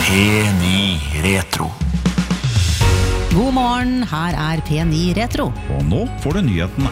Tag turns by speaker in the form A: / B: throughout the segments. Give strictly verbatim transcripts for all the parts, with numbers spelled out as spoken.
A: P ni Retro.
B: God morgen, her er P ni Retro.
C: Og nå får du nyhetene.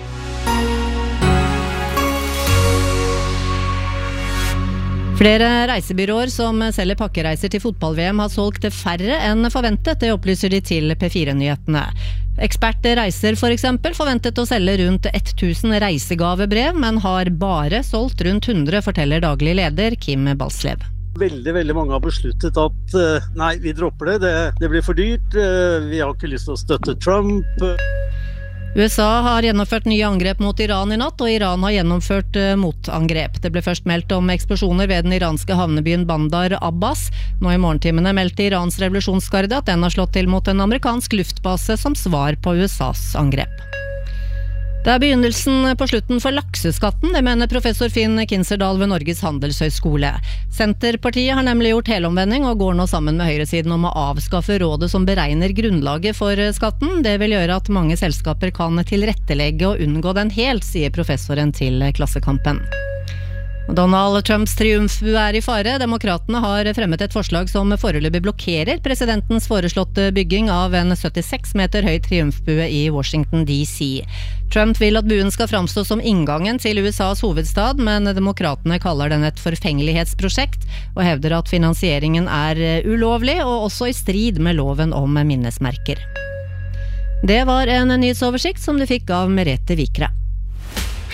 D: Flere reisebyråer som selger pakkereiser til fotball-V M har solgt færre enn forventet, det opplyser de til P fire-nyhetene. Ekspert Reiser for eksempel forventet å selge rundt tusen reisegavebrev, men har bare solgt rundt hundre, forteller daglig leder Kim Balslev.
E: Veldig, veldig mange har besluttet at nei, vi dropper det, det, det blir for dyrt, vi har ikke lyst til å støtte Trump.
D: U S A har gjennomført nye angrep mot Iran i natt, og Iran har gjennomført motangrep. Det ble først meldt om eksplosjoner ved den iranske havnebyen Bandar Abbas. Nå i morgentimene meldte Irans revolusjonsgarde at den har slått til mot en amerikansk luftbase som svar på U S A's angrep. Det er begynnelsen på slutten for lakseskatten, det mener professor Finn Kinserdal ved Norges handelshøyskole. Senterpartiet har nemlig gjort helomvending og går nå sammen med høyresiden om å avskaffe rådet som beregner grunnlaget for skatten. Det vil gjøre at mange selskaper kan tilrettelegge og unngå den helt, sier professoren til Klassekampen. Donald Trumps triumfbue er i fare. Demokratene har fremmet et forslag som foreløpig blokkerer presidentens foreslåtte bygging av en syttiseks meter høy triumfbue i Washington D C. Trump vil at buen skal framstå som inngangen til U S A's hovedstad, men demokratene kaller den et forfengelighetsprosjekt og hevder at finansieringen er ulovlig og også i strid med loven om minnesmerker. Det var en nyhetsoversikt som du fikk av Merete Vikre.